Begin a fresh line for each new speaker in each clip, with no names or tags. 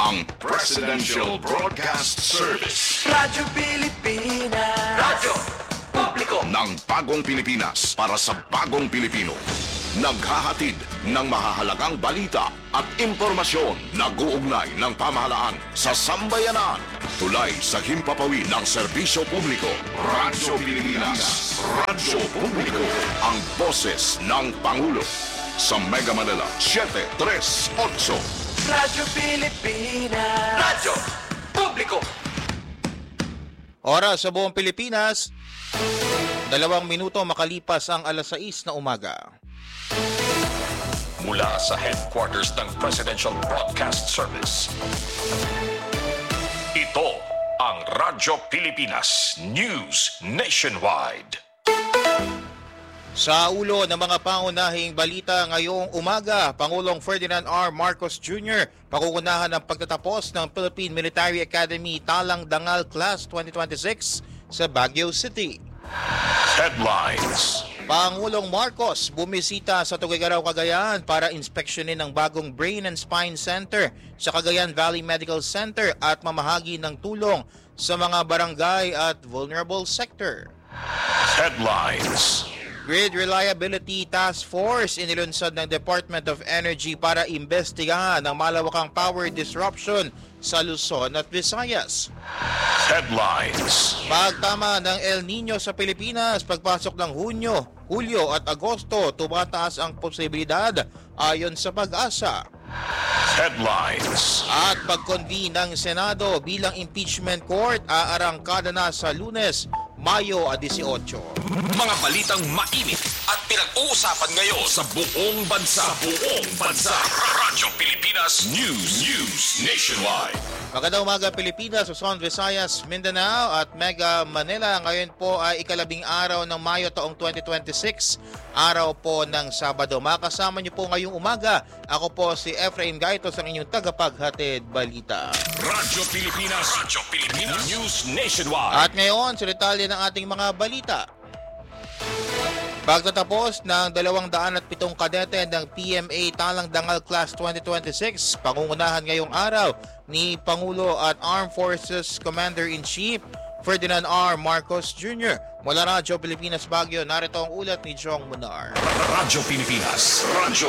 ang Presidential Broadcast Service.
Radyo Pilipinas. Radyo Publiko
ng bagong Pilipinas para sa bagong Pilipino. Naghahatid ng mahahalagang balita at impormasyon na guugnay ng pamahalaan sa sambayanan. Tulay sa himpapawid ng serbisyo publiko. Radyo Pilipinas. Radyo Publiko. Ang boses ng Pangulo. Sa Mega Manila, 738.
Radyo Pilipinas. Radyo Publiko.
Oras sa buong Pilipinas, 2 minuto makalipas ang alas 6 na umaga.
Mula sa headquarters ng Presidential Broadcast Service, ito ang Radyo Pilipinas News Nationwide.
Sa ulo ng mga pangunahing balita ngayong umaga, Pangulong Ferdinand R. Marcos Jr. pakukunahan ng pagtatapos ng Philippine Military Academy Talang Dangal Class 2026 sa Baguio City.
Headlines.
Pangulong Marcos bumisita sa Tuguegarao, Cagayan para inspeksyonin ang bagong Brain and Spine Center sa Cagayan Valley Medical Center at mamahagi ng tulong sa mga barangay at vulnerable sector.
Headlines.
Grid Reliability Task Force inilunsad ng Department of Energy para imbestigahan ang malawakang power disruption sa Luzon at Visayas.
Headlines.
Pagtama ng El Nino sa Pilipinas, pagpasok ng Hulyo at Agosto, tumataas ang posibilidad ayon sa Pag-asa.
Headlines.
At pag-convene ng Senado bilang impeachment court, aarangkada na sa Lunes, Mayo 18.
Mga balitang mainit at pinag-uusapan ngayon sa buong bansa. Radyo Pilipinas News Nationwide.
Magandang umaga Pilipinas, Luzon, Visayas, Mindanao at Mega Manila. Ngayon po ay ikalabing araw ng Mayo taong 2026, araw po ng Sabado. Makasama niyo po ngayong umaga. Ako po si Efraim Gaitos, ang inyong tagapaghatid balita.
Radyo Pilipinas News Nationwide.
At ngayon, sa detalye ng ating mga balita. Pagtatapos ng 207 kadete ng PMA Talang Dangal Class 2026, pangungunahan ngayong araw ni Pangulo at Armed Forces Commander-in-Chief Ferdinand R. Marcos Jr. Mula Radyo Pilipinas Baguio, narito ang ulat ni Jong Munar.
Radyo Pilipinas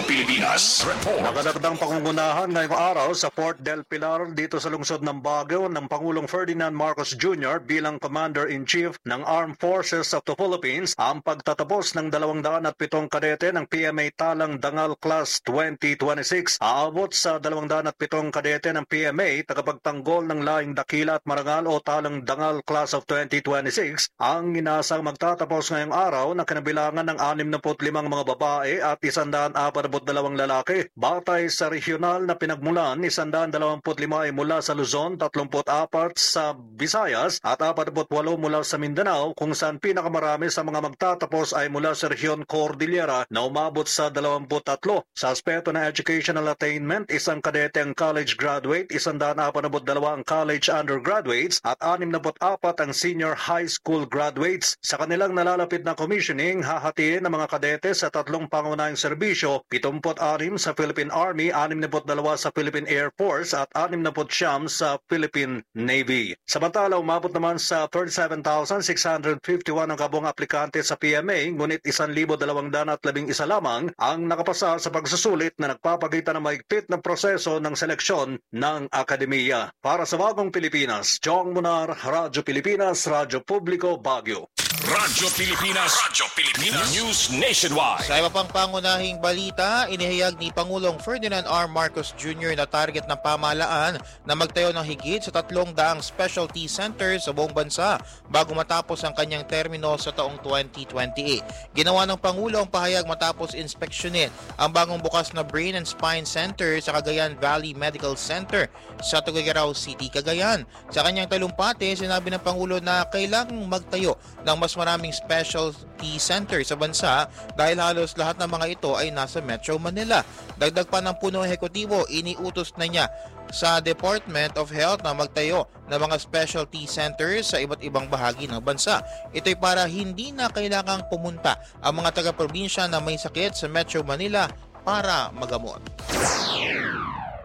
Report.
Magandang pangungunahan ngayong araw sa Fort del Pilar dito sa lungsod ng Baguio ng Pangulong Ferdinand Marcos Jr. bilang Commander-in-Chief ng Armed Forces of the Philippines ang pagtatapos ng 207 kadete ng PMA Talang Dangal Class 2026. Aabot sa 207 kadete ng PMA tagapagtanggol ng Laing Dakila at Marangal o Talang Dangal Class of 2026 ang inasang magtatapos ngayong araw na kinabilangan ng 65 mga babae at 142 lalaki. Batay sa regional na pinagmulan, 125 ay mula sa Luzon, 34 sa Visayas at 48 mula sa Mindanao, kung saan pinakamarami sa mga magtatapos ay mula sa rehiyon Cordillera na umabot sa 23. Sa aspeto ng educational attainment, isang kadete ang college graduate, 142 ang college undergraduates at 64 ang senior high school graduates. Sa kanilang nalalapit na commissioning, hahatiin ng mga kadete sa 3 pangunahing serbisyo, 76 sa Philippine Army, 62 sa Philippine Air Force at 69 sa Philippine Navy. Samantala, umabot naman sa 37,651 ang kabuang aplikante sa PMA, ngunit 1,211 lamang ang nakapasa sa pagsusulit na nagpapakita ng mahigpit na proseso ng seleksyon ng akademiya. Para sa Bagong Pilipinas, Jong Munar, Radyo Pilipinas, Radyo Publiko, Baguio.
Radyo Pilipinas News Nationwide.
Sa iba pang pangunahing balita, inihayag ni Pangulong Ferdinand R. Marcos Jr. na target ng pamahalaan na magtayo ng higit sa 300 specialty centers sa buong bansa bago matapos ang kanyang termino sa taong 2028. Ginawa ng Pangulo ang pahayag matapos inspeksyonin ang bagong bukas na Brain and Spine Center sa Cagayan Valley Medical Center sa Tuguegarao City, Cagayan. Sa kanyang talumpati, sinabi ng Pangulo na kailangang magtayo ng mas maraming specialty center sa bansa dahil halos lahat ng mga ito ay nasa Metro Manila. Dagdag pa ng punong ehekutibo, iniutos na niya sa Department of Health na magtayo ng mga specialty centers sa iba't ibang bahagi ng bansa. Ito'y para hindi na kailangang pumunta ang mga taga-probinsya na may sakit sa Metro Manila para magamot.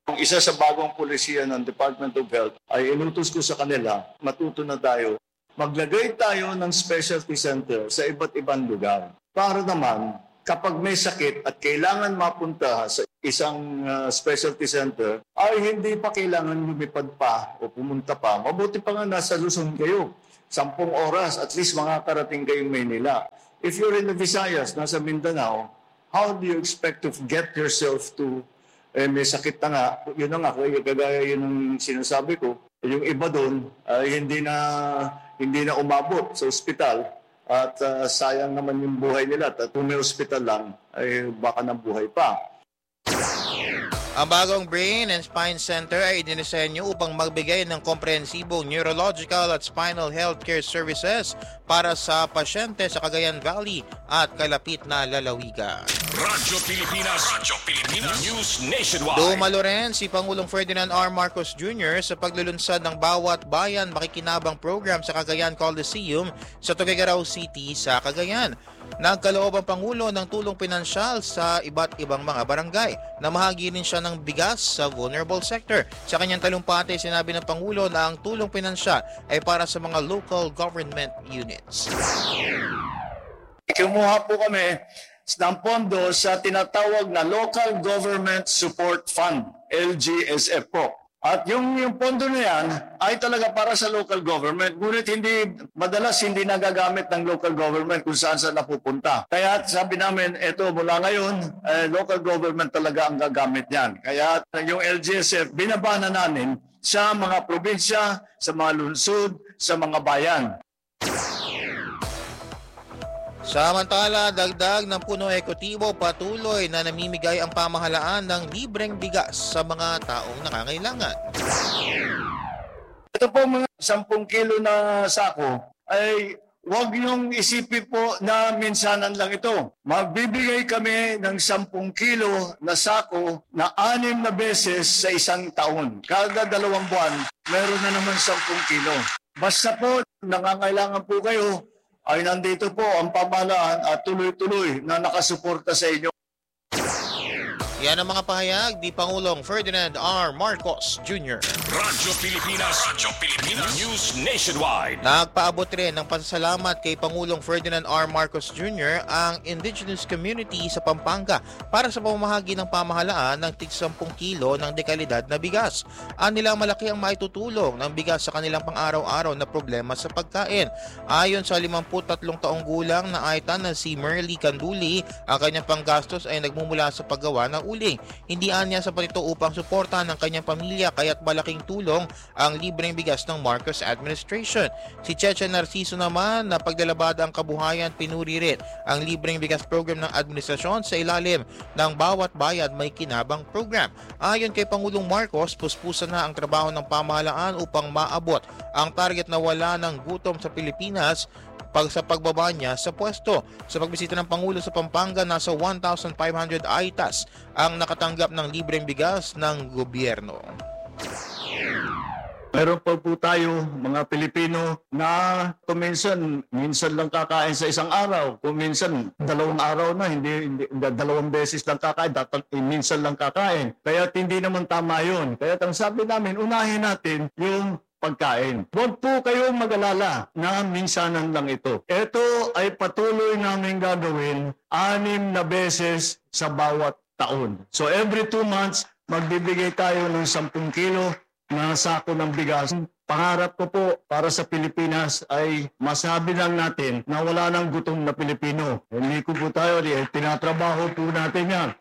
Isa sa bagong polisiya ng Department of Health ay inutos ko sa kanila, matuto na tayo, maglagay tayo ng specialty center sa iba't ibang lugar. Para naman, kapag may sakit at kailangan mapunta sa isang specialty center, ay hindi pa kailangan lumipad pa o pumunta pa. Mabuti pa nga nasa Luzon kayo. 10 oras, at least makakarating kayong Maynila. If you're in the Visayas, nasa Mindanao, how do you expect to get yourself to may sakit na nga, yun na nga, kagaya yun ang sinasabi ko, yung iba doon hindi na umabot sa ospital at sayang naman yung buhay nila at kung may ospital lang, ay baka nabuhay pa.
Ang bagong Brain and Spine Center ay idinisenyo upang magbigay ng komprehensibong neurological at spinal healthcare services para sa pasyente sa Cagayan Valley at kalapit na lalawigan.
Radyo Pilipinas News Nationwide.
Dumalo rin si Pangulong Ferdinand R. Marcos Jr. sa paglulunsad ng Bawat Bayan Makikinabang program sa Cagayan Coliseum sa Tuguegarao City sa Cagayan. Nagkaloob ang Pangulo ng tulong pinansyal sa iba't ibang mga barangay. Namahagi rin siya ng bigas sa vulnerable sector. Sa kanyang talumpati, sinabi ng Pangulo na ang tulong pinansyal ay para sa mga local government units.
Kumuha po kami ng pondo sa tinatawag na Local Government Support Fund, LGSF po. At yung pondo na yan ay talaga para sa local government. Ngunit madalas hindi nagagamit ng local government kung saan napupunta. Kaya sabi namin, eto mula ngayon, local government talaga ang gagamit yan. Kaya yung LGSF, binaba na namin sa mga probinsya, sa mga lungsod, sa mga bayan.
Samantala, dagdag ng Puno Ekotibo, patuloy na namimigay ang pamahalaan ng libreng bigas sa mga taong nangangailangan.
Ito po mga 10 kilo na sako ay huwag niyong isipin po na minsanan lang ito. Magbibigay kami ng 10 kilo na sako na 6 na beses sa isang taon. Kada 2 buwan, meron na naman 10 kilo. Basta po, nangangailangan po kayo, ay nandito po ang pamahalaan at tuloy-tuloy na nakasuporta sa inyo.
Yan ang mga pahayag ni Pangulong Ferdinand R. Marcos Jr.
Radyo Pilipinas News Nationwide.
Nagpaabot rin ng pasasalamat kay Pangulong Ferdinand R. Marcos Jr. ang indigenous community sa Pampanga para sa pamamahagi ng pamahalaan ng tig-10 kilo ng dekalidad na bigas. Anilang malaki ang maitutulong ng bigas sa kanilang pang-araw-araw na problema sa pagkain. Ayon sa 53 taong gulang na aitan na si Merly Canduli, ang kanyang panggastos ay nagmumula sa paggawa ng uling. Hindi anya sapat ito upang suportahan ng kanyang pamilya, kaya't malaking tulong ang libreng bigas ng Marcos administration. Si Cheche Narciso naman na paglalabada ang kabuhayan, pinuri rin ang libreng bigas program ng administrasyon sa ilalim ng Bawat Bayan May Kinabang program. Ayon kay Pangulong Marcos, puspusan na ang trabaho ng pamahalaan upang maabot ang target na wala ng gutom sa Pilipinas sa pagbaba niya sa pwesto. Sa pagbisita ng Pangulo sa Pampanga, nasa 1,500 aitas ang nakatanggap ng libreng bigas ng gobyerno.
Meron pa po tayo, mga Pilipino, na minsan lang kakain sa isang araw. Kung minsan, 2 araw na, hindi 2 beses lang kakain, minsan lang kakain. Kaya hindi naman tama yun. Kaya ang sabi namin, unahin natin yung pagkain. Huwag po kayong mag-alala na minsanan lang ito. Ito ay patuloy namin gagawin 6 na beses sa bawat taon. So every 2 months, magbibigay tayo ng 10 kilo na sako ng bigas. Pangarap ko po para sa Pilipinas ay masabi lang natin na wala nang gutom na Pilipino. Hindi ko po tayo, tinatrabaho po natin yan.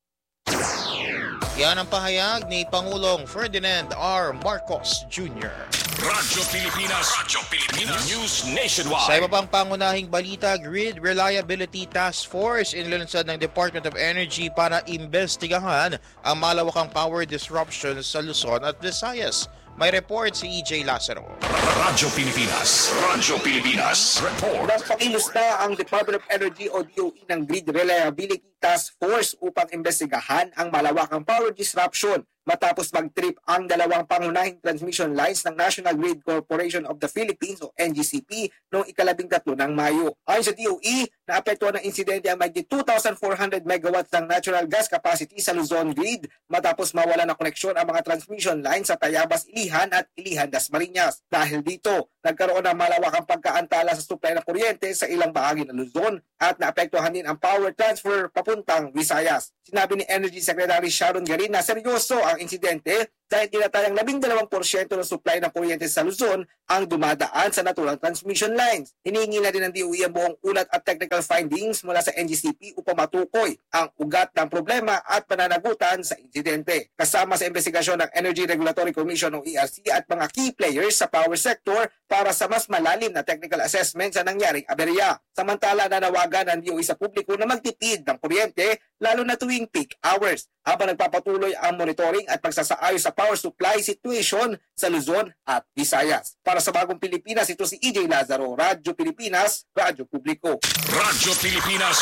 Yan ang pahayag ni Pangulong Ferdinand R. Marcos Jr.
Radyo Pilipinas News Nationwide.
Sa iba pang pangunahing balita, Grid Reliability Task Force inilinsad ng Department of Energy para imbestigahan ang malawakang power disruptions sa Luzon at Visayas. May report si EJ Lazaro.
Radyo Pilipinas Report.
Nagpakilos na ang Department of Energy o DOE ng Grid Reliability task force upang imbestigahan ang malawakang power disruption matapos mag-trip ang dalawang pangunahing transmission lines ng National Grid Corporation of the Philippines o NGCP noong 13 ng Mayo. Ayon sa DOE, naapektuhan ng insidente ang mahigit 2,400 megawatts ng natural gas capacity sa Luzon Grid matapos mawala ng koneksyon ang mga transmission lines sa Tayabas, Ilihan at Ilihan, Dasmariñas. Dahil dito, nagkaroon ng malawakang pagkaantala sa supply ng kuryente sa ilang bahagi ng Luzon at naapektuhan din ang power transfer papuntang Visayas. Sinabi ni Energy Secretary Sharon Garin na seryoso ang insidente dahil tinatayang 12% ng supply ng kuryente sa Luzon ang dumadaan sa natural transmission lines. Hinihingi na din ng DOE ang buong ulat at technical findings mula sa NGCP upang matukoy ang ugat ng problema at pananagutan sa insidente. Kasama sa investigasyon ng Energy Regulatory Commission o ERC at mga key players sa power sector para sa mas malalim na technical assessment sa nangyaring aberya. Samantala, nanawagan ng DOE sa publiko na magtipid ng kuryente lalo na tuwing peak hours habang nagpapatuloy ang monitoring at pagsasaayos sa power supply situation sa Luzon at Visayas. Para sa Bagong Pilipinas, ito si EJ Lazaro, Radyo Pilipinas, Radyo Publiko.
Radyo Pilipinas,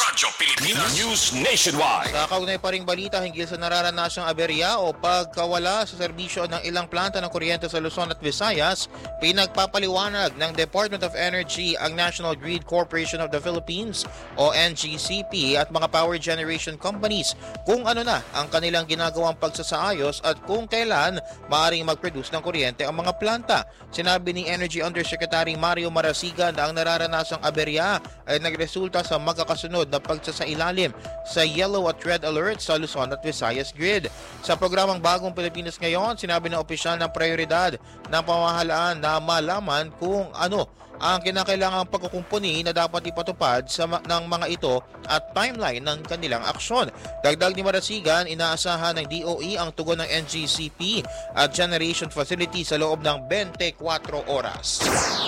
News Nationwide.
Sa kaunay pa ring balita hinggil sa nararanasang aberya o pagkawala sa serbisyo ng ilang planta ng kuryente sa Luzon at Visayas, pinagpapaliwanag ng Department of Energy ang National Grid Corporation of the Philippines o NGCP at mga power generation companies kung ano na ang kanilang ginagawang pagsasaayos at kung kailan maaaring mag-produce ng kuryente ang mga planta. Sinabi ni Energy Undersecretary Mario Marasigan na ang nararanasang aberya ay nagresulta sa magkakasunod na pagsasailalim sa yellow at red alert sa Luzon at Visayas grid. Sa programang Bagong Pilipinas Ngayon, sinabi ng opisyal ng prioridad ng pamahalaan na malaman kung ano ang kinakailangang pagkukumpuni na dapat ipatupad ng mga ito at timeline ng kanilang aksyon. Dagdag ni Marasigan, inaasahan ng DOE ang tugon ng NGCP at generation facility sa loob ng 24 oras.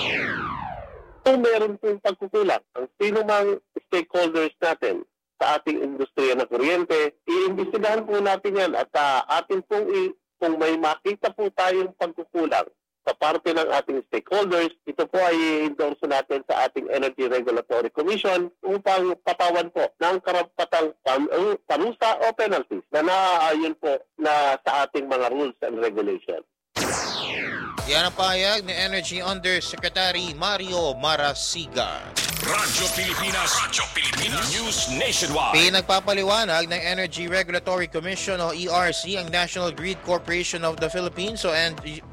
Kung meron pong pagkukulang, ang sino mang stakeholders natin sa ating industriya ng kuryente, iimbestigahan po natin yan at atin pong kung may makita po tayong pagkukulang sa parte ng ating stakeholders, ito po ay i-endorse natin sa ating Energy Regulatory Commission upang patawan po ng karapatang parusa o penalties na naaayon po na sa ating mga rules and regulations.
Yan ang pahayag ni Energy Undersecretary Mario Marasigan.
Radyo Pilipinas, News Nationwide.
Pinagpapaliwanag ng Energy Regulatory Commission o ERC ang National Grid Corporation of the Philippines o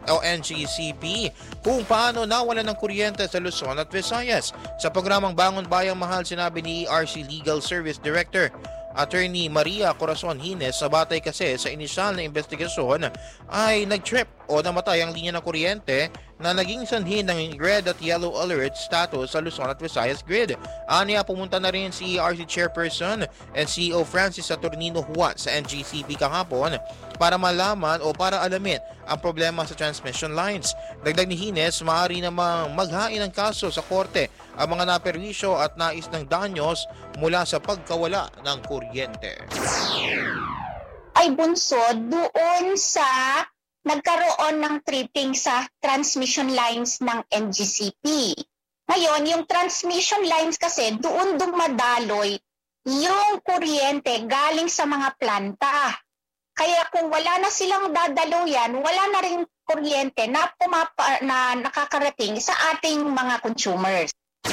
NGCP kung paano nawalan ng kuryente sa Luzon at Visayas. Sa programang Bangon Bayang Mahal, sinabi ni ERC Legal Service Director Attorney Maria Corazon Hines na batay kasi sa inisyal na investigasyon ay nag-trip o namatay ang linya ng kuryente na naging sanhi ng red at yellow alert status sa Luzon at Visayas grid. Aniya, pumunta na rin si ERC Chairperson and CEO Francis Saturnino Juan sa NGCP kahapon para malaman o para alamin ang problema sa transmission lines. Dagdag ni Hines, maaari namang maghain ng kaso sa korte ang mga naperwisyo at nais ng danyos mula sa pagkawala ng kuryente.
Ay bunsod doon sa nagkaroon ng tripping sa transmission lines ng NGCP. Ngayon, yung transmission lines kasi doon dumadaloy yung kuryente galing sa mga planta. Kaya kung wala na silang dadaluyan, wala na rin kuryente na nakakarating sa ating mga consumers.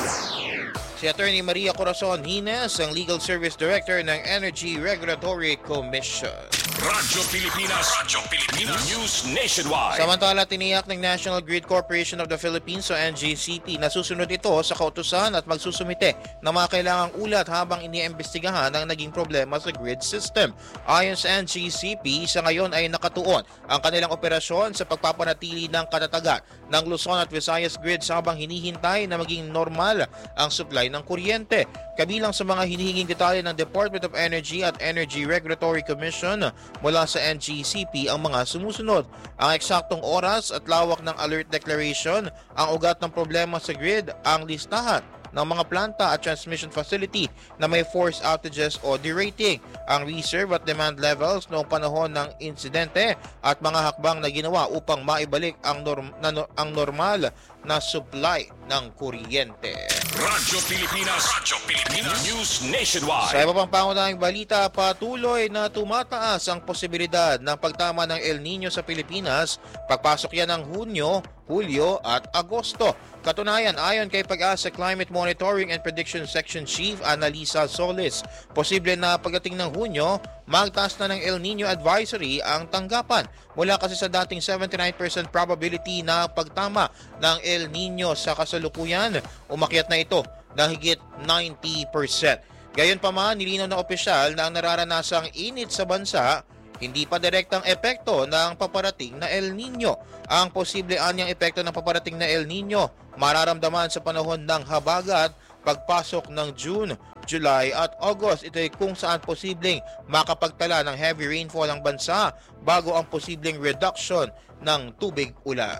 Si Attorney Maria Corazon Hines, ang Legal Service Director ng Energy Regulatory Commission.
Radyo Pilipinas, News Nationwide.
Samantala, tiniyak ng National Grid Corporation of the Philippines o NGCP na susunod ito sa kautusan at magsusumite ng mga kailangang ulat habang iniimbestigahan ang naging problema sa grid system. Ayon sa NGCP, sa ngayon ay nakatuon ang kanilang operasyon sa pagpapanatili ng katatagan ng Luzon at Visayas grids habang hinihintay na maging normal ang supply ng kuryente. Kabilang sa mga hinihinging detalye ng Department of Energy at Energy Regulatory Commission mula sa NGCP ang mga sumusunod: ang eksaktong oras at lawak ng alert declaration, ang ugat ng problema sa grid, ang listahan ng mga planta at transmission facility na may force outages o derating, ang reserve at demand levels noong panahon ng insidente at mga hakbang na ginawa upang maibalik ang normal na supply ng kuryente.
Radyo Pilipinas News Nationwide.
Sa iba pang pangunahing balita, patuloy na tumataas ang posibilidad ng pagtama ng El Nino sa Pilipinas pagpasok yan ng Hunyo, Hulyo at Agosto. Katunayan, ayon kay Pag-asa Climate Monitoring and Prediction Section Chief Annalisa Solis, posible na pagdating ng Hunyo, magtaas na ng El Nino Advisory ang tanggapan. Mula kasi sa dating 79% probability na pagtama ng El Nino sa kasalukuyan, umakyat na ito ng higit 90%. Gayunpaman, nilinaw ng opisyal na ang nararanasang init sa bansa hindi pa direktang epekto ng paparating na El Nino. Ang posible anyang epekto ng paparating na El Nino mararamdaman sa panahon ng habagat pagpasok ng June, July at August. Ito ay kung saan posibleng makapagtala ng heavy rainfall ang bansa bago ang posibleng reduction ng tubig ulan.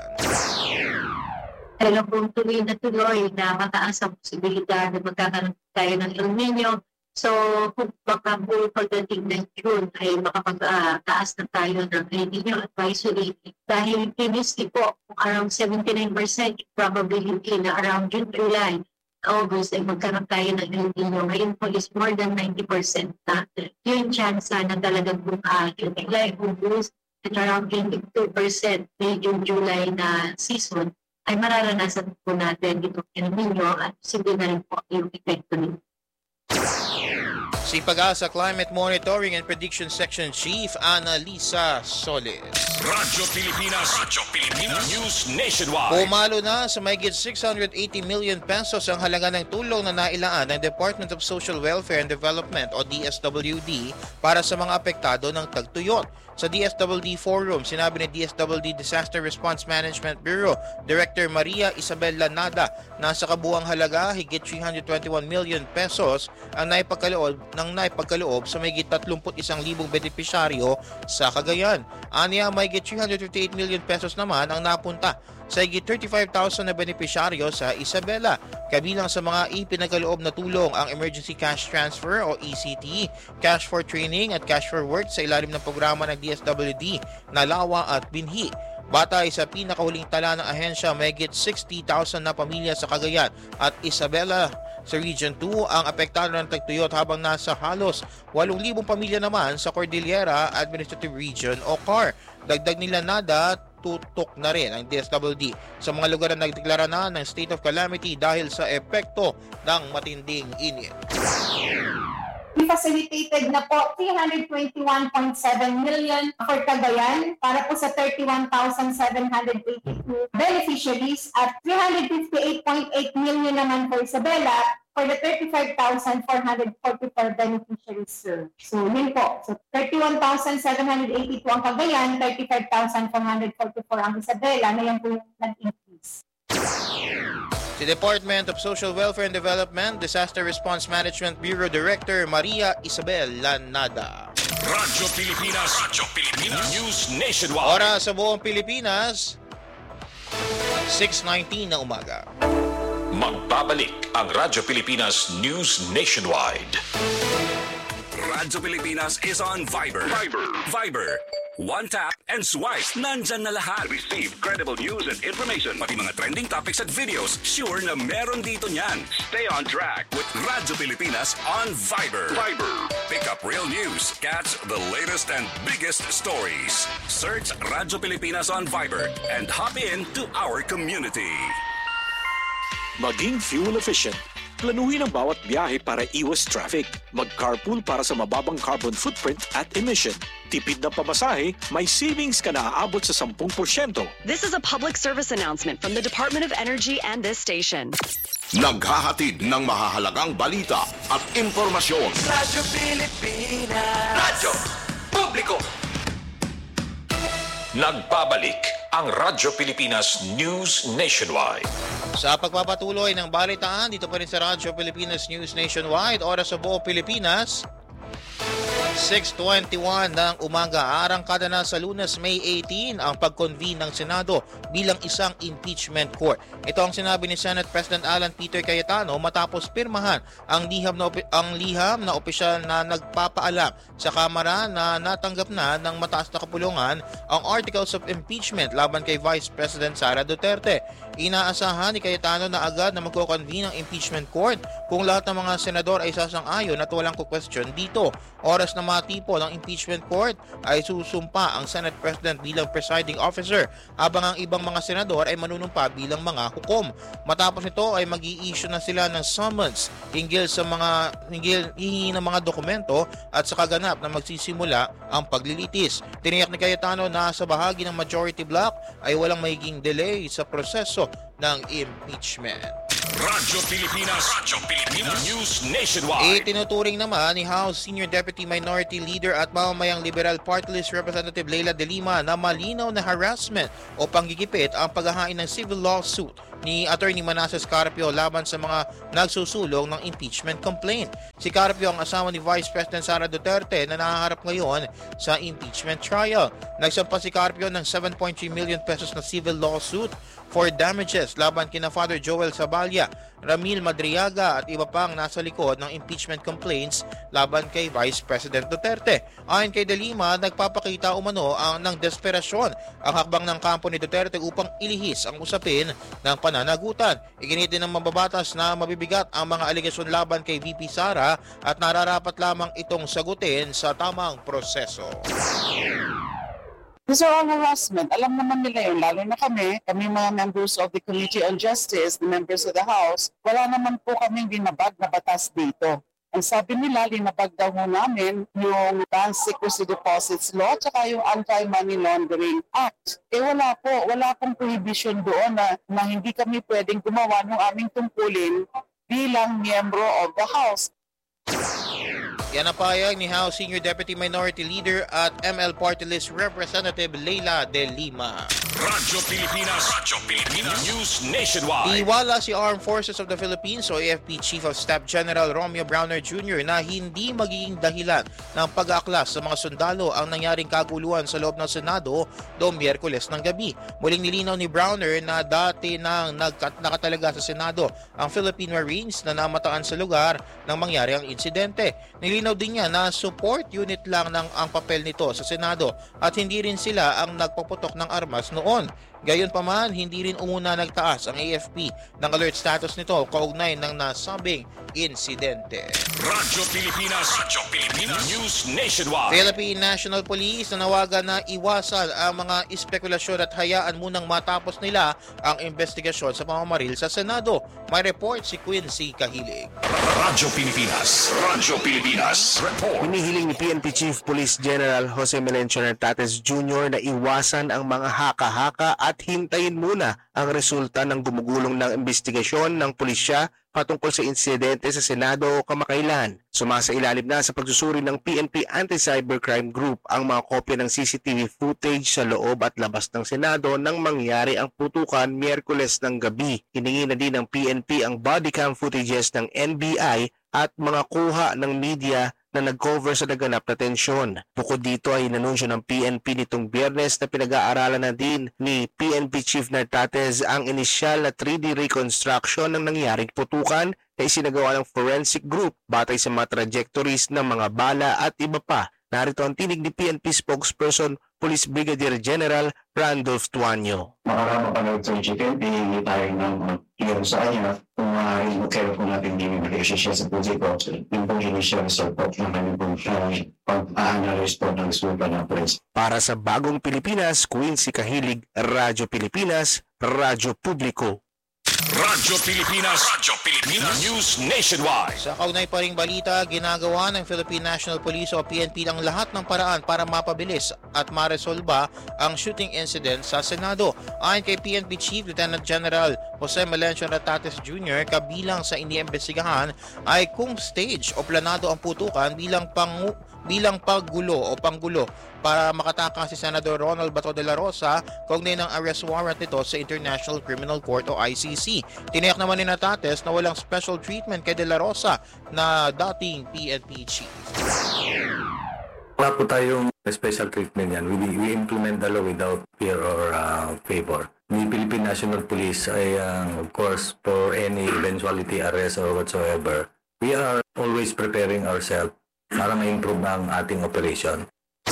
Alam kong tuloy na mataas ang posibilidad na magkakaroon tayo ng El Nino. So, kung baka po pagdating ng June ay makapagtaas na tayo ng El Nino Advisory dahil previously po around 79% probability na around June, July, August ay magkaroon tayo ng El Nino. Ngayon po is more than 90% na yung chance na talagang June, July, August at around 22% may June, July na season ay mararanasan po natin itong El Nino at posible na rin po yung epekto nito.
Si Pag-asa Climate Monitoring and Prediction Section Chief Annalisa Solis.
Radyo Pilipinas News Nationwide.
Pumalo na sa mahigit 680 million pesos ang halaga ng tulong na nailaan ng Department of Social Welfare and Development o DSWD para sa mga apektado ng tagtuyot. Sa DSWD Forum, sinabi ni DSWD Disaster Response Management Bureau Director Maria Isabel Lanada na sa kabuuang halaga higit 321 million pesos ang naipagkaloob sa mahigit 31,000 benepisyaryo sa Cagayan. Aniya, mahigit 358 million pesos naman ang napunta sa higit 35,000 na benepisyaryo sa Isabela. Kabilang sa mga ipinagkaloob na tulong ang Emergency Cash Transfer o ECT, Cash for Training at Cash for Work sa ilalim ng programa ng DSWD na Lawa at Binhi. Batay sa pinakahuling tala ng ahensya, mahigit 60,000 na pamilya sa Cagayan at Isabela sa Region 2 ang apektado ng tagtuyot habang nasa halos 8,000 pamilya naman sa Cordillera Administrative Region o CAR. Dagdag nila nada, tutok na rin ang DSWD sa mga lugar na nagdeklara na ng state of calamity dahil sa epekto ng matinding init.
We facilitated na po 321.7 million for Cagayan para po sa 31,782 beneficiaries at 358.8 million naman for Isabela for the 35,444 beneficiaries served. So yun po. So 31,782 ang Cagayan, 35,444 ang Isabela na yan po yung nag-increase.
Si Department of Social Welfare and Development Disaster Response Management Bureau Director Maria Isabel Lanada.
Radyo Pilipinas News Nationwide.
Oras sa buong Pilipinas, 6:19 na umaga.
Magbabalik ang Radyo Pilipinas News Nationwide.
Radyo Pilipinas is on Viber. Viber. One tap and swipe. Nandyan na lahat. Receive credible news and information. Pati mga trending topics at videos. Sure na meron dito niyan. Stay on track with Radyo Pilipinas on Viber. Pick up real news. Catch the latest and biggest stories. Search Radyo Pilipinas on Viber and hop in to our community.
Maging fuel efficient. Planuhin ang bawat biyahe para iwas traffic. Mag-carpool para sa mababang carbon footprint at emission. Tipid na pamasahe, may savings ka na aabot sa 10%.
This is a public service announcement from the Department of Energy and this station.
Naghahatid ng mahahalagang balita at impormasyon.
Radyo Pilipinas. Radyo Publiko.
Nagbabalik ang Radyo Pilipinas News Nationwide.
Sa pagpapatuloy ng balitaan, dito pa rin sa Radyo Pilipinas News Nationwide, oras sa buong Pilipinas, 6:21 ng umaga, arangkada na sa Lunes, May 18 ang pag-convene ng Senado bilang isang impeachment court. Ito ang sinabi ni Senate President Alan Peter Cayetano matapos pirmahan ang liham na opisyal na nagpapaalam sa Kamara na natanggap na ng mataas na kapulungan ang Articles of Impeachment laban kay Vice President Sara Duterte. Inaasahan ni Cayetano na agad na magko-convene ang impeachment court kung lahat ng mga senador ay sasang-ayon at walang question dito. Oras na matipol ang impeachment court ay susumpa ang Senate President bilang presiding officer habang ang ibang mga senador ay manunumpa bilang mga hukom. Matapos nito ay mag-i-issue na sila ng summons hinggil hihingi ng mga dokumento at sa kaganap na magsisimula ang paglilitis. Tiniyak ni Cayetano na sa bahagi ng majority block ay walang magiging delay sa proseso ng impeachment.
Radyo Pilipinas News Nationwide.
Itinuturing naman ni House Senior Deputy Minority Leader at mamamayang Liberal Party List Representative Leila De Lima na malinaw na harassment o panggigipit ang paghahain ng civil lawsuit ni Attorney Manasseh Carpio laban sa mga nagsusulong ng impeachment complaint. Si Carpio ang asawa ni Vice President Sara Duterte na nahaharap ngayon sa impeachment trial. Nagsampa si Carpio ng 7.3 million pesos na civil lawsuit for damages laban kina Father Joel Sabalya, Ramil Madriaga at iba pang nasa likod ng impeachment complaints laban kay Vice President Duterte. Ayon kay De Lima, nagpapakita umano ng desperasyon ang hakbang ng kampo ni Duterte upang ilihis ang usapin ng pananagutan. Iginit din ng mababatas na mabibigat ang mga alegasyon laban kay VP Sara at nararapat lamang itong sagutin sa tamang proseso.
These are all harassment. Alam naman nila yun, lalo na kami mga members of the Committee on Justice, the members of the House, wala naman po kaming linabag na batas dito. Ang sabi nila, linabag daw ho namin yung Bank Secrecy Deposits Law at yung Anti-Money Laundering Act. Wala pong prohibition doon na hindi kami pwedeng gumawa ng aming tungkulin bilang miyembro of the House.
Yan ang pahayag ni House Senior Deputy Minority Leader at ML Party List Representative Leila De Lima.
Radyo Pilipinas News Nationwide.
Iwala si Armed Forces of the Philippines o AFP Chief of Staff General Romeo Browner Jr. na hindi magiging dahilan ng pag-aaklas sa mga sundalo ang nangyaring kaguluhan sa loob ng Senado noong Miyerkules ng gabi. Muling nilinaw ni Browner na dati nang nakatalaga sa Senado ang Philippine Marines na namataan sa lugar nang mangyari ang insidente. Nilinaw din niya na support unit lang ang papel nito sa Senado at hindi rin sila ang nagpaputok ng armas noon. Gayunpaman, hindi rin umuna nagtaas ang AFP ng alert status nito kaugnay ng nasabing insidente.
Radyo Pilipinas News Nationwide.
Philippine National Police nanawagan na iwasan ang mga espekülasyon at hayaan munang matapos nila ang investigasyon sa pamamaril sa Senado. May report si Quincy Kahilig.
Radyo Pilipinas Report.
Hinihiling ni PNP Chief Police General Jose Melencio Nartates Jr. na iwasan ang mga haka-haka at hintayin muna ang resulta ng gumugulong ng investigasyon ng pulisya patungkol sa insidente sa Senado kamakailan. Sumasailalim na sa pagsusuri ng PNP Anti-Cybercrime Group ang mga kopya ng CCTV footage sa loob at labas ng Senado nang mangyari ang putukan Miyerkules ng gabi. Hiningi na din ng PNP ang body cam footages ng NBI at mga kuha ng media na nag-cover sa naganap na tensyon. Bukod dito ay inanunsyo ng PNP nitong Biyernes na pinag-aaralan na din ni PNP Chief Nartates ang inisyal na 3D reconstruction ng nangyaring putukan na isinagawa ng forensic group batay sa mga trajectories ng mga bala at iba pa. Narito ang tinig ni PNP spokesperson Police Brigadier General Randolph Tuanyo.
Makakapanood sa GTP, hindi tayo ng clear sa kanya kung kaya po natin bibigay siya sa publiko. Yung pong initial support ng kanyang pong pag-analyze po ng resulta ng press.
Para sa Bagong Pilipinas, Quincy Kahilig, Radyo Pilipinas, Radyo Publiko.
Radyo Pilipinas News Nationwide.
Sa kaunay pa ring balita, ginagawa ng Philippine National Police o PNP ang lahat ng paraan para mapabilis at maresolba ang shooting incident sa Senado. Ayon kay PNP Chief Lieutenant General Jose Melencio Nartates Jr., kabilang sa iniimbestigahan ay kung stage o planado ang putukan bilang panggulo para makatakas si Senador Ronald Bato de la Rosa kaugnay ng arrest warrant nito sa International Criminal Court o ICC. Tiniyak naman ni Nartates na walang special treatment kay de la Rosa na dating PNP chief.
Wala po tayong special treatment yan. We implement the law without fear or favor. The Philippine National Police ay, of course, for any eventuality, arrest or whatsoever, we are always preparing ourselves para ma-improve ang ating operation.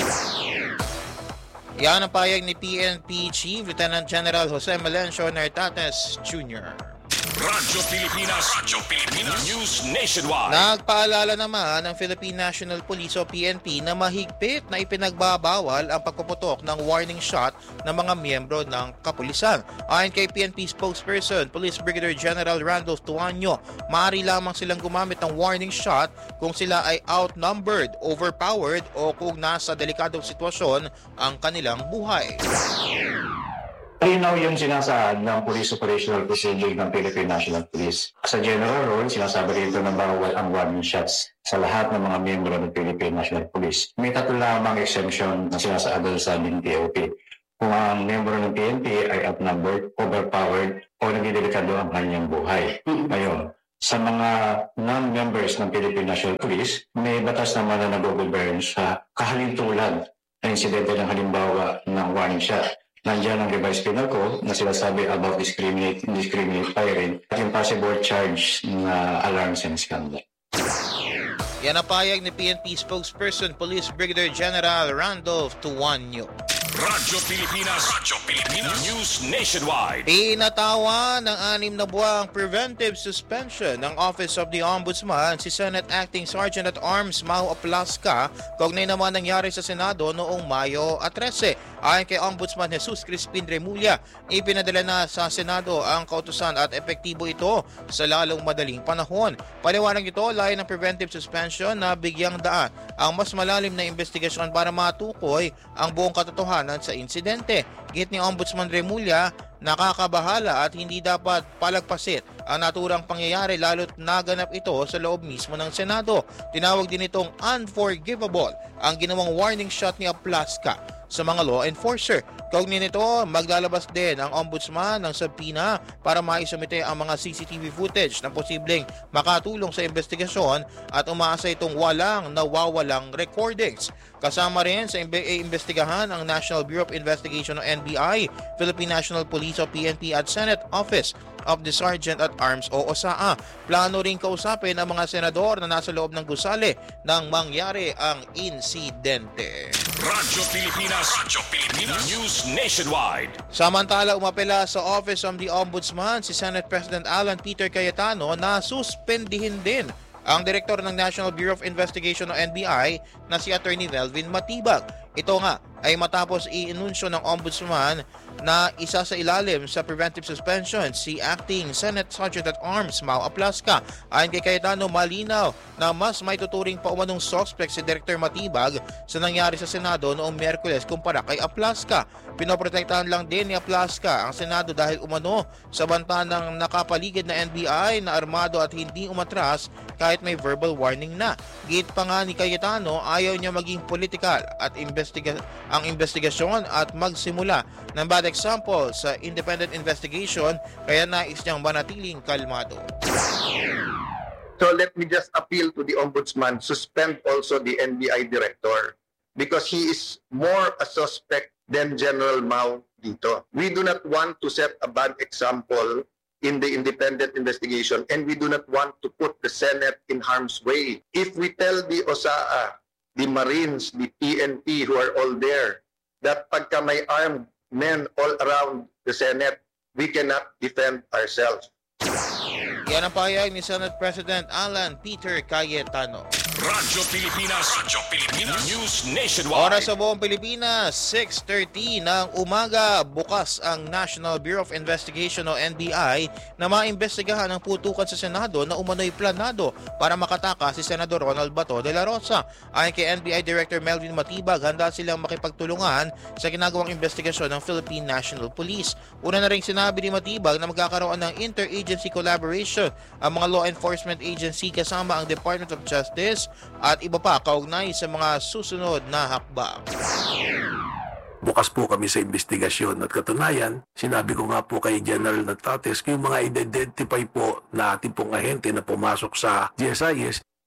Yan ang payag ni PNP Chief Lieutenant General Jose Melencio Nartates Jr.
Radyo Pilipinas News Nationwide.
Nagpaalala naman ng Philippine National Police o PNP na mahigpit na ipinagbabawal ang pagpuputok ng warning shot ng mga miyembro ng kapulisan. Ayon kay PNP spokesperson, Police Brigadier General Randolph Tuanyo, maaari lamang silang gumamit ng warning shot kung sila ay outnumbered, overpowered o kung nasa delikadong sitwasyon ang kanilang buhay.
Malinaw yung sinasaad ng Police Operational Procedure ng Philippine National Police. Sa general rule, sinasabi rito na bawal ang warning shots sa lahat ng mga miyembro ng Philippine National Police. May tatlo lamang exemption na sinasaad sa ating POP. Kung ang miyembro ng PNP ay outnumbered, overpowered, o nagdedelikado ang kanyang buhay. Ngayon, sa mga non-members ng Philippine National Police, may batas naman na nag-govern sa kahalintulad na insidente ng halimbawa ng warning shot. Nandiyan ang revised penal code na sinasabi about indiscriminate firing at yung possible charge na alarms and misconduct.
Yan ang payag ni PNP spokesperson Police Brigadier General Randolph Tuanyo.
Radyo Pilipinas News Nationwide.
Pinatawa ng 6 na buwang preventive suspension ng Office of the Ombudsman si Senate Acting Sergeant at Arms Mau Aplasca kaugnay naman nangyari sa Senado noong Mayo 13. Ayon kay Ombudsman Jesus Crispin Remulla, ipinadala na sa Senado ang kautusan at epektibo ito sa lalong madaling panahon. Paliwanag ito, layo ng preventive suspension na bigyang daan ang mas malalim na investigasyon para matukoy ang buong katotohanan sa insidente. Git ni Ombudsman Remulla, nakakabahala at hindi dapat palagpasit ang naturang pangyayari lalo't naganap ito sa loob mismo ng Senado. Tinawag din itong unforgivable ang ginawang warning shot ni Aplasca sa mga law enforcer. Kaugnay nito, maglalabas din ang ombudsman ng subpoena para maisumite ang mga CCTV footage na posibleng makatulong sa investigasyon at umaasa itong walang nawawalang recordings. Kasama rin sa imbestigahan ang National Bureau of Investigation o NBI, Philippine National Police o PNP at Senate Office of the Sergeant at Arms o OSAA. Plano rin kausapin ang mga senador na nasa loob ng gusali nang mangyari ang insidente.
Radyo Pilipinas News Nationwide.
Samantala, umapela sa Office of the Ombudsman si Senate President Alan Peter Cayetano na suspendihin din ang direktor ng National Bureau of Investigation o NBI na si Attorney Melvin Matibag. Ito nga ay matapos i-inunsyo ng Ombudsman na isa sa ilalim sa preventive suspension si Acting Senate Sergeant at Arms Mau Aplasca. Ayon kay Cayetano, malinaw na mas may tuturing pa umanong suspect si Director Matibag sa nangyari sa Senado noong Miyerkules kumpara kay Aplasca. Pinoprotektahan lang din ni Aplasca ang Senado dahil umano sa banta ng nakapaligid na NBI na armado at hindi umatras kahit may verbal warning na. Git pa nga ni Cayetano, ayaw niya maging political at ang investigasyon at magsimula ng bad example sa independent investigation, kaya nais niyang manatiling kalmado.
So let me just appeal to the Ombudsman, suspend also the NBI director because he is more a suspect than General Mau dito. We do not want to set a bad example in the independent investigation and we do not want to put the Senate in harm's way. If we tell the OSAA, the Marines, the PNP who are all there, that pagka may armed men all around the Senate, we cannot defend ourselves.
Yan ang pahayag ni Senate President Alan Peter Cayetano.
Radyo Pilipinas News Nationwide.
Oras sa buong Pilipinas, 6:30 ng umaga. Bukas ang National Bureau of Investigation o NBI na maimbestigahan ang putukan sa Senado na umano'y planado para makatakas si Senador Ronald Bato de la Rosa. Ayon kay NBI Director Melvin Matibag, handa silang makipagtulungan sa ginagawang investigasyon ng Philippine National Police. Una na rin sinabi ni Matibag na magkakaroon ng interagency collaboration ang mga law enforcement agency kasama ang Department of Justice at iba pa kaugnay sa mga susunod na hakbang.
Bukas po kami sa investigasyon at katunayan, sinabi ko nga po kay General Nartates, yung mga identify po na ating pong ahente na pumasok sa GSIS,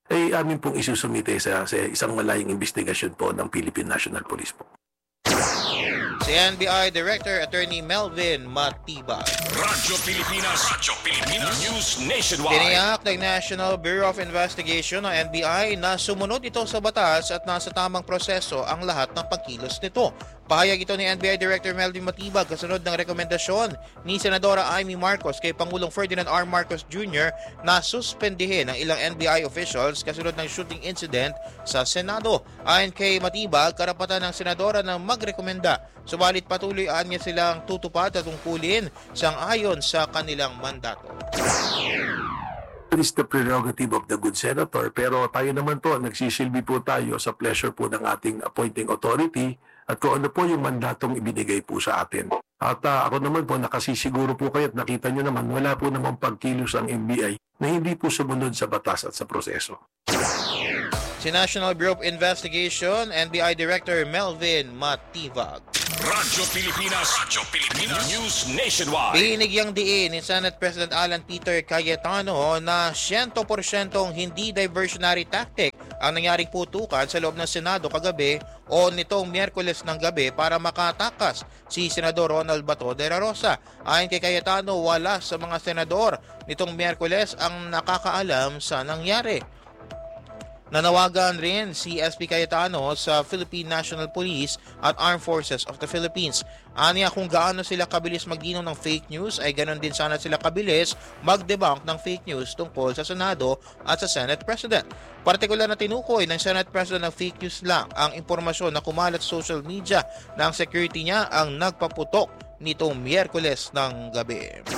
ay amin pong isusumite sa isang malayang investigasyon po ng Philippine National Police po.
Si NBI Director Attorney Melvin Matibag.
Radyo Pilipinas News Nationwide.
Tiniyak ng National Bureau of Investigation o NBI na sumunod ito sa batas at nasa tamang proseso ang lahat ng pagkilos nito. Pahayag ito ni NBI Director Melvin Matibag kasunod ng rekomendasyon ni Senadora Amy Marcos kay Pangulong Ferdinand R. Marcos Jr. na suspendihin ang ilang NBI officials kasunod ng shooting incident sa Senado. Ayon kay Matibag, karapatan ng Senadora na magrekomenda, subalit patuloy niya silang tutupad at tungkulin sang-ayon sa kanilang mandato.
It is the prerogative of the good senator, pero tayo naman po, nagsisilbi po tayo sa pleasure po ng ating appointing authority at kung ano po yung mandatong ibinigay po sa atin. At ako naman po, nakasisiguro po kayo at nakita nyo naman, wala po namang pagkilos ang NBI na hindi po sumunod sa batas at sa proseso.
Si National Bureau of Investigation, NBI Director Melvin Matibag.
Radyo Pilipinas News Nationwide.
Binigyang diin ni Senate President Alan Peter Cayetano na 100% hindi diversionary tactic ang nangyaring putukan sa loob ng Senado kagabi o nitong Miyerkules ng gabi para makatakas si Senador Ronald Bato de la Rosa. Ayon kay Cayetano, wala sa mga senador nitong Miyerkules ang nakakaalam sa nangyari. Nanawagan rin si SP Cayetano sa Philippine National Police at Armed Forces of the Philippines. Aniya kung gaano sila kabilis magdino ng fake news ay ganon din sana sila kabilis mag-debunk ng fake news tungkol sa Senado at sa Senate President. Partikular na tinukoy ng Senate President ng fake news lang ang impormasyon na kumalat sa social media na ang security niya ang nagpaputok nitong Miyerkules ng gabi.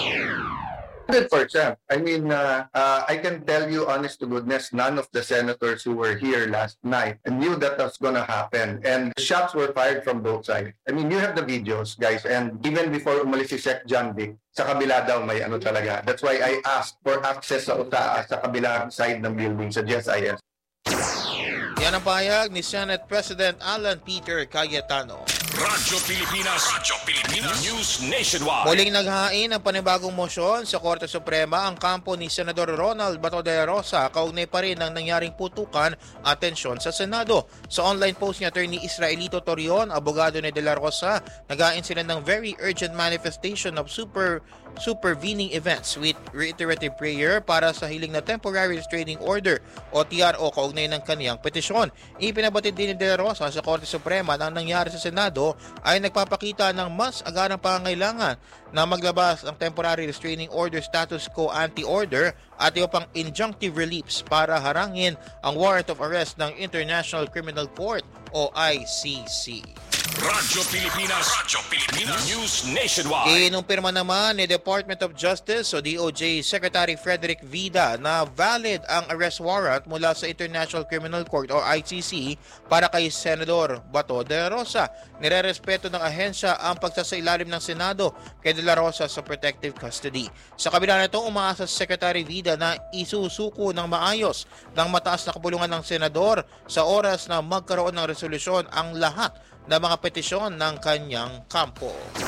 100%. I mean, I can tell you honest to goodness, none of the senators who were here last night knew that was going to happen. And shots were fired from both sides. I mean, you have the videos, guys. And even before umalis si Sec John Vic, sa kabila daw may ano talaga. That's why I asked for access sa kabila side ng building sa GSIS.
Yan ang pahayag ni Senate President Alan Peter Cayetano.
Radyo Pilipinas News Nationwide.
Muling naghain ng panibagong motion sa Korte Suprema ang kampo ni Senador Ronald Bato de la Rosa kaugnay pa rin ng nangyaring putukan at tensyon sa Senado. Sa online post ni Attorney Israelito Torion, abogado ni de la Rosa, naghain sila ng very urgent manifestation of supervening events with reiterative prayer para sa hiling na temporary restraining order o TRO kaugnay ng kaniyang petisyon. Ipinabatid din ni de la Rosa sa Korte Suprema na ang nangyari sa Senado ay nagpapakita ng mas agarang pangangailangan na maglabas ang temporary restraining order status quo anti-order at iba pang injunctive reliefs para harangin ang warrant of arrest ng International Criminal Court o ICC.
Radyo Pilipinas News Nationwide.
Inumpirma naman ni Department of Justice o DOJ Secretary Frederick Vida na valid ang arrest warrant mula sa International Criminal Court o ICC para kay Senador Bato de la Rosa. Nirerespeto ng ahensya ang pagsasailalim ng Senado kay de la Rosa sa protective custody. Sa kabila nito, umaasa si Secretary Vida na isusuko ng maayos ng mataas na kapulungan ng Senador sa oras na magkaroon ng resolusyon ang lahat ng mga petisyon ng kanyang kampo.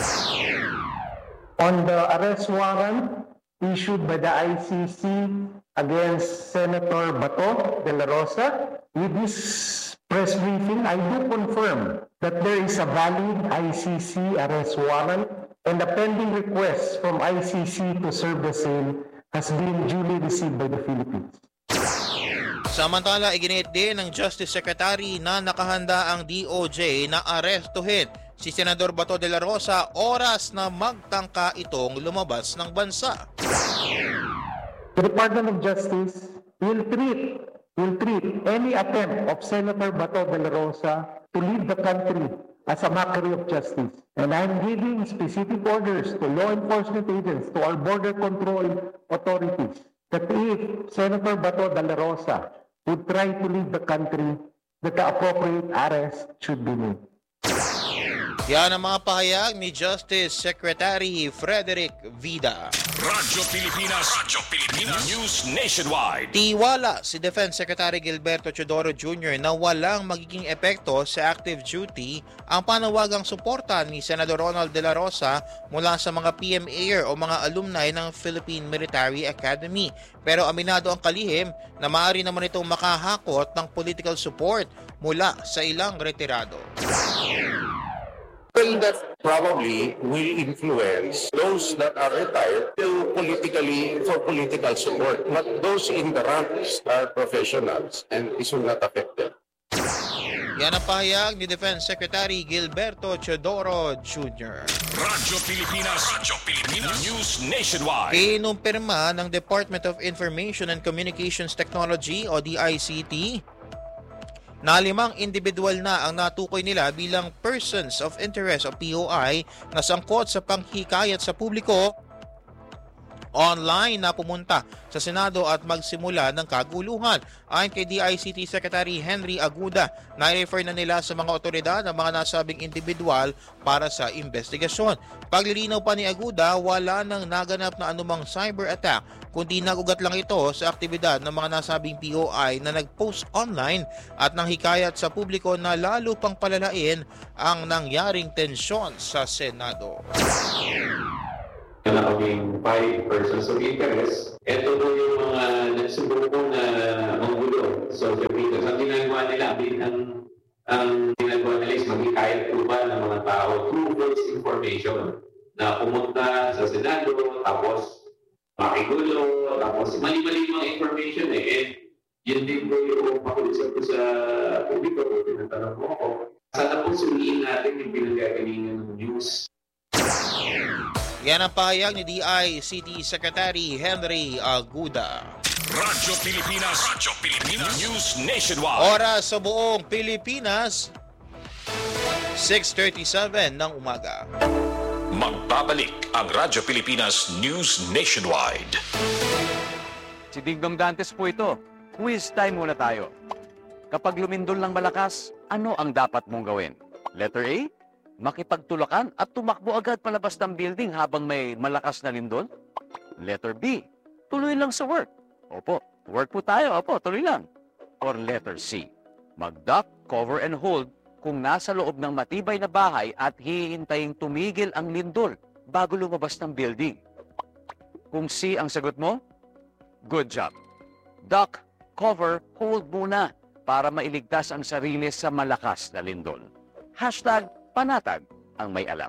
On the arrest warrant issued by the ICC against Senator Bato de la Rosa, with this press briefing, I do confirm that there is a valid ICC arrest warrant and the pending request from ICC to serve the same has been duly received by the Philippines.
Samantala, iginit din ng Justice Secretary na nakahanda ang DOJ na arestuhin si Senador Bato de la Rosa oras na magtangka itong lumabas ng bansa.
The Department of Justice will treat any attempt of Senator Bato de la Rosa to leave the country as a mockery of justice. And I'm giving specific orders to law enforcement agents, to our border control authorities, that if Senator Bato de la Rosa would try to leave the country, that the appropriate arrest should be made.
Yan ang mga pahayag ni Justice Secretary Frederick Vida.
Radyo Pilipinas News Nationwide.
Tiwala si Defense Secretary Gilberto Teodoro Jr. na walang magiging epekto sa active duty ang panawagang suporta ni Senador Ronald De La Rosa mula sa mga PMA o mga alumni ng Philippine Military Academy. Pero aminado ang kalihim na maaari naman itong makahakot ng political support mula sa ilang retirado.
Well, that probably will influence those that are retired to for political support. But those in the ranks are professionals and this will not affect them.
Yan ang pahayag ni Defense Secretary Gilberto Teodoro Jr.
Radyo Pilipinas News Nationwide.
Kinumpirma ng Department of Information and Communications Technology o DICT na 5 individual na ang natukoy nila bilang persons of interest o POI na sangkot sa panghikayat sa publiko online na pumunta sa Senado at magsimula ng kaguluhan. Ayon kay DICT Secretary Henry Aguda, na-refer na nila sa mga otoridad ang mga nasabing individual para sa investigasyon. Paglilinaw pa ni Aguda, wala nang naganap na anumang cyber attack, kundi nagugat lang ito sa aktibidad ng mga nasabing POI na nag-post online at nang hikayat sa publiko na lalo pang palalain ang nangyaring tensyon sa Senado.
Na kaming 5 persons of interest. Ito po yung mga nagsubukong na manggulo sa social media. So, ang ginagawa nila, ang ginagawa nila is maghikayat po ba ng mga tao through false information na pumunta sa Senado, tapos makigulo, tapos mali-mali mga information eh. And yun din po yung pakulisap ko sa publiko. Tinatanong mo ako, sana po suliin natin yung pinagkakalingan ng news.
Yan ang pahayag ni DICT Secretary Henry Aguda.
Radyo Pilipinas News Nationwide.
Oras sa buong Pilipinas, 6:37 ng umaga.
Magbabalik ang Radyo Pilipinas News Nationwide.
Si Digong Dantes po ito. Quiz time muna tayo. Kapag lumindol ng malakas, ano ang dapat mong gawin? Letter A, makipagtulakan at tumakbo agad palabas ng building habang may malakas na lindol? Letter B, tuloy lang sa work. Opo, work po tayo. Opo, tuloy lang. Or letter C, mag-duck, cover and hold kung nasa loob ng matibay na bahay at hihintaying tumigil ang lindol bago lumabas ng building. Kung C ang sagot mo, good job. Duck, cover, hold muna para mailigtas ang sarili sa malakas na lindol. Hashtag panatag ang may alam.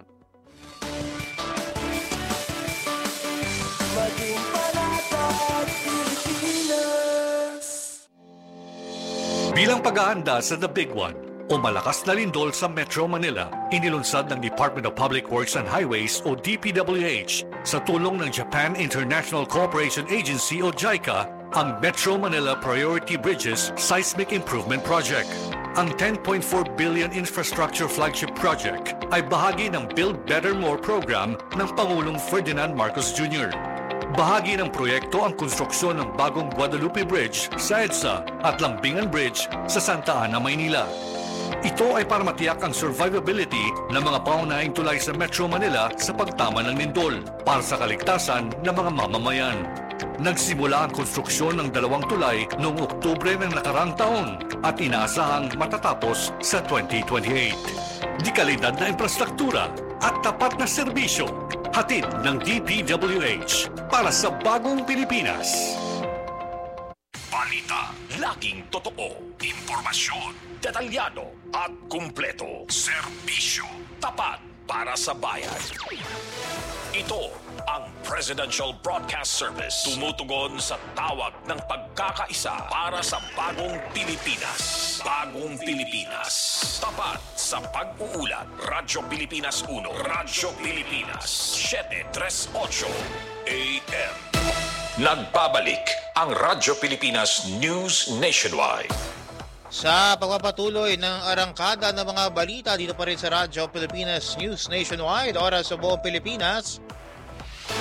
Bilang pag-aanda sa The Big One o malakas na lindol sa Metro Manila, inilunsad ng Department of Public Works and Highways o DPWH sa tulong ng Japan International Cooperation Agency o JICA ang Metro Manila Priority Bridges Seismic Improvement Project. Ang 10.4 billion infrastructure flagship project ay bahagi ng Build Better More program ng Pangulong Ferdinand Marcos Jr. Bahagi ng proyekto ang konstruksyon ng bagong Guadalupe Bridge sa EDSA at Lambingan Bridge sa Santa Ana, Maynila. Ito ay para matiyak ang survivability ng mga pangunahing tulay sa Metro Manila sa pagtama ng lindol para sa kaligtasan ng mga mamamayan. Nagsimula ang konstruksyon ng 2 tulay noong Oktubre ng nakarang taon at inaasahang matatapos sa 2028. Di kalidad na infrastruktura at tapat na serbisyo, hatid ng DPWH para sa bagong Pilipinas.
Balita, laging totoo, impormasyon, detalyado at kumpleto. Serbisyo, tapat para sa bayan. Ito ang Presidential Broadcast Service. Tumutugon sa tawag ng pagkakaisa para sa bagong Pilipinas. Bagong Pilipinas. Tapat sa pag-uulat. Radyo Pilipinas 1. Radyo Pilipinas 738 AM. Nagbabalik ang Radyo Pilipinas News Nationwide.
Sa pagpapatuloy ng arangkada ng mga balita dito pa rin sa Radyo Pilipinas News Nationwide, oras sa buong Pilipinas,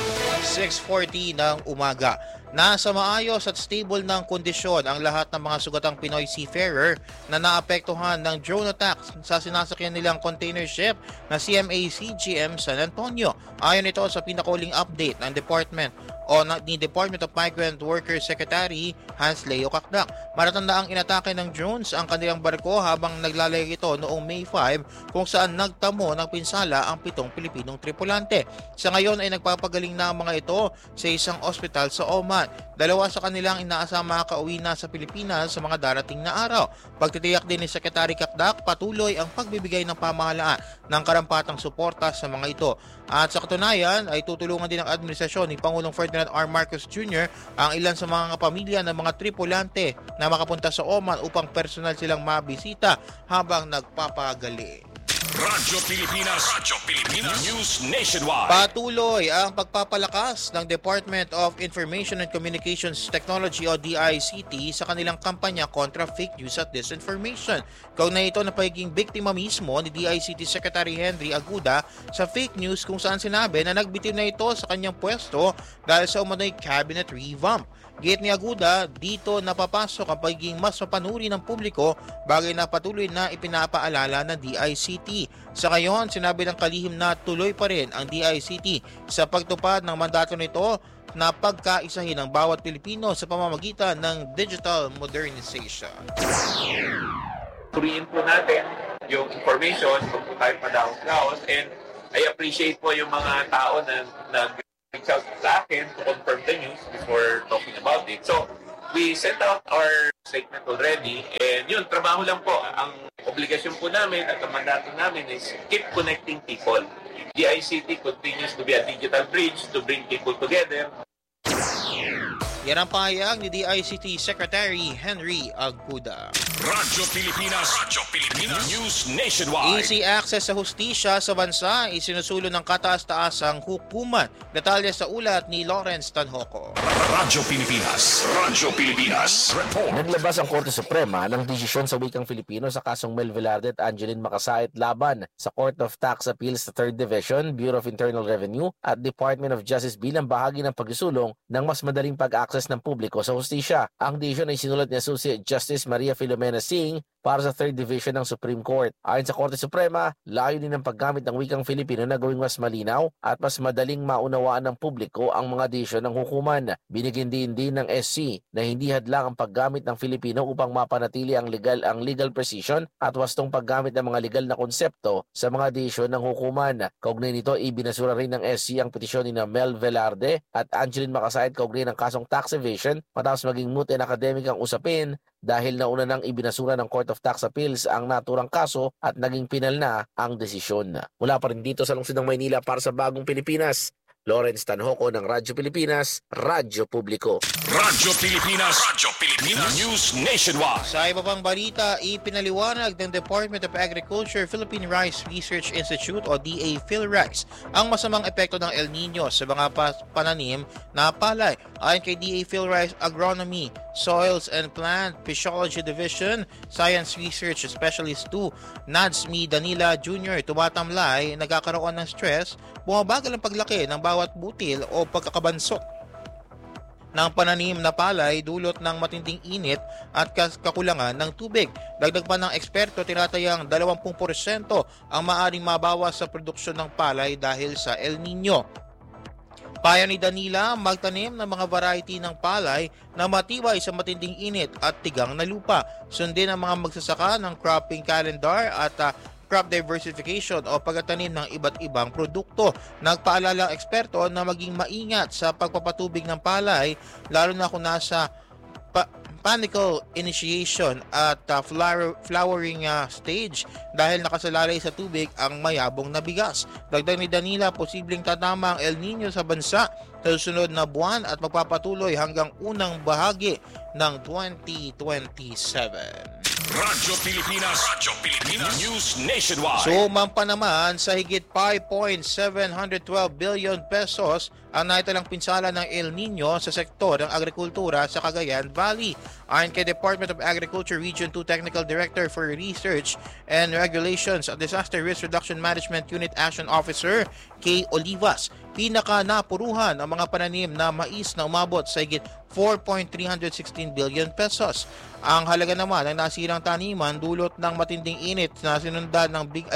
6:40 ng umaga. Nasa maayos at stable ng kondisyon ang lahat ng mga sugatang Pinoy seafarer na naapektuhan ng drone attack sa sinasakyan nilang container ship na CMA CGM San Antonio. Ayon ito sa pinakauling update ng Department of Migrant Workers Secretary Hans Leo Kakdak. Maratandaang inatake ng drones ang kanilang barko habang naglalayag ito noong May 5 kung saan nagtamo ng pinsala ang 7 Pilipinong tripulante. Sa ngayon ay nagpapagaling na ang mga ito sa isang ospital sa Oman. 2 sa kanilang inaasang makauwi na sa Pilipinas sa mga darating na araw. Pagtitiyak din ni Secretary Kakdak, patuloy ang pagbibigay ng pamahalaan ng karampatang suporta sa mga ito. At sa katunayan ay tutulungan din ng administrasyon ni Pangulong Ferdinand R. Marcos Jr. ang ilan sa mga pamilya ng mga tripulante na makapunta sa Oman upang personal silang mabisita habang nagpapagaling.
Radyo Pilipinas News Nationwide.
Patuloy ang pagpapalakas ng Department of Information and Communications Technology o DICT sa kanilang kampanya kontra fake news at disinformation. Kaugnay ito na pagiging biktima mismo ni DICT Secretary Henry Aguda sa fake news kung saan sinabi na nagbitiw na ito sa kanyang pwesto dahil sa umano'y cabinet revamp. Gate ni Aguda, dito napapasok ang pagiging mas mapanuri ng publiko, bagay na patuloy na ipinapaalala ng DICT. Sa ngayon, sinabi ng kalihim na tuloy pa rin ang DICT sa pagtupad ng mandato nito na pagkaisahin ng bawat Pilipino sa pamamagitan ng digital modernization.
Purihin po natin yung information kung po tayo pa-daos and I appreciate po yung mga tao na reach out sa akin to confirm the news before talking about it. So, we sent out our statement already and yun, trabaho lang po. Ang obligasyon po namin at ang mandato namin is keep connecting people. DICT continues to be a digital bridge to bring people together.
Yan ang pahayag ni DICT Secretary Henry Aguda.
Radyo Pilipinas News Nationwide.
Easy access sa hustisya sa bansa isinusulong ng kataas-taasang hukuman. Detalye sa ulat ni Lawrence Tanhoco.
Radyo Pilipinas Report.
Naglabas ang Korte Suprema ng desisyon sa wikang Filipino sa kasong Mel Velarde at Angeline Makasait laban sa Court of Tax Appeals sa 3rd Division, Bureau of Internal Revenue at Department of Justice bilang bahagi ng pagsusulong ng mas madaling pag-access ng publiko sa hustisya. Ang desisyon ay sinulat ni Associate Justice Maria Filomena Singh para sa 3rd Division ng Supreme Court. Ayon sa Korte Suprema, layunin ng paggamit ng wikang Filipino na gawing mas malinaw at mas madaling maunawaan ng publiko ang mga desisyon ng hukuman. Binigyan din ng SC na hindi hadlang ang paggamit ng Filipino upang mapanatili ang legal precision at wastong paggamit ng mga legal na konsepto sa mga desisyon ng hukuman. Kaugnay nito, ibinasura rin ng SC ang petisyon ni Mel Velarde at Angeline Makasait kaugnay ng kasong tax evasion matapos maging moot and academic ang usapin dahil nauna nang ibinasura ng Court of Tax Appeals ang naturang kaso at naging pinal na ang desisyon. Mula pa rin dito sa lungsod ng Maynila para sa Bagong Pilipinas, Lawrence Tanhoco ng Radyo Pilipinas, Radyo Publiko.
Radyo Pilipinas News Nationwide.
Sa iba pang balita, ipinaliwanag ng Department of Agriculture Philippine Rice Research Institute o DA PhilRice ang masamang epekto ng El Nino sa mga pananim na palay. Ayon kay DA PhilRice Agronomy, Soils and Plant Physiology Division, Science Research Specialist 2, Nadsmi Danila Jr. tumatamlay, nagkakaroon ng stress, bumabagal ang paglaki ng bawat butil o pagkakabansot ng pananim na palay dulot ng matinding init at kakulangan ng tubig. Dagdag pa ng eksperto, tinatayang 20% ang maaring mabawas sa produksyon ng palay dahil sa El Nino. Payo ni Danila, magtanim ng mga variety ng palay na matibay sa matinding init at tigang na lupa. Sundin ang mga magsasaka ng cropping calendar at crop diversification o pagtatanim ng iba't ibang produkto. Nagpaalala ang eksperto na maging maingat sa pagpapatubig ng palay lalo na kung nasa panicle initiation at flowering stage dahil nakasalalay sa tubig ang mayabong na bigas. Dagdag ni Danila, posibleng tatama ang El Nino sa bansa sa susunod na buwan at magpapatuloy hanggang unang bahagi ng 2027.
Radyo Pilipinas. News Nationwide.
Sumampa naman sa higit 5.712 billion pesos ang naitalang pinsala ng El Nino sa sektor ng agrikultura sa Cagayan Valley. Ayon kay Department of Agriculture Region 2 Technical Director for Research and Regulations at Disaster Risk Reduction Management Unit Action Officer Kay Olivas, pinaka-napuruhan ang mga pananim na mais na umabot sa higit 4.316 billion pesos. Ang halaga naman ng nasirang taniman dulot ng matinding init na sinundan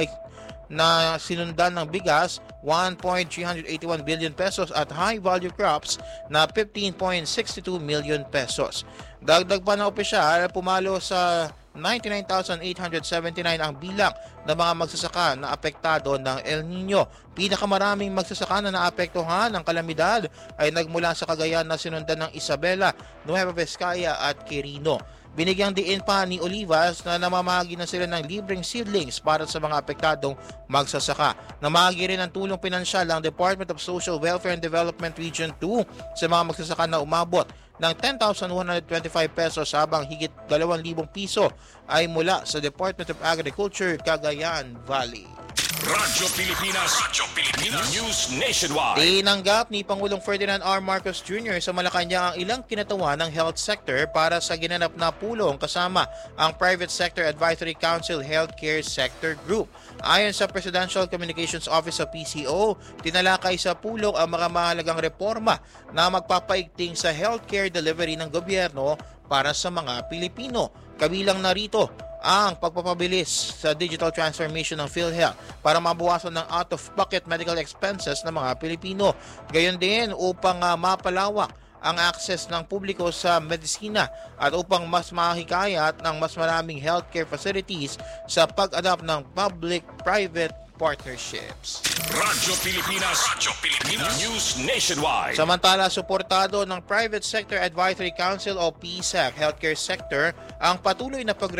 ng bigas 1.381 billion pesos at high-value crops na 15.62 million pesos. Dagdag pa na opisyal, pumalo sa 99,879 ang bilang ng mga magsasaka na apektado ng El Nino. Pinakamaraming magsasaka na naapektuhan ng kalamidad ay nagmula sa Cagayan na sinundan ng Isabela, Nueva Vizcaya at Quirino. Binigyang diin pa ni Olivas na namamahagi na sila ng libreng seedlings para sa mga apektadong magsasaka. Namahagi rin ng tulong pinansyal ang Department of Social Welfare and Development Region 2 sa mga magsasaka na umabot ng 10,125 pesos habang higit 2,000 piso ay mula sa Department of Agriculture, Cagayan Valley.
Radyo Pilipinas. News Nationwide.
Tinanggap ni Pangulong Ferdinand R. Marcos Jr. sa Malacanang ang ilang kinatawan ng health sector para sa ginanap na pulong kasama ang Private Sector Advisory Council Healthcare Sector Group. Ayon sa Presidential Communications Office sa PCO, tinalakay sa pulong ang mga mahalagang reforma na magpapaigting sa healthcare delivery ng gobyerno para sa mga Pilipino. Kabilang narito ang pagpapabilis sa digital transformation ng PhilHealth para mabawasan ng out-of-pocket medical expenses ng mga Pilipino. Gayon din upang mapalawak ang access ng publiko sa medisina at upang mas mahikayat ng mas maraming healthcare facilities sa pag-adapt ng public-private partnerships.
Radyo Pilipinas. News Nationwide.
Samantala, suportado ng Private Sector Advisory Council o PSAC Healthcare Sector ang patuloy na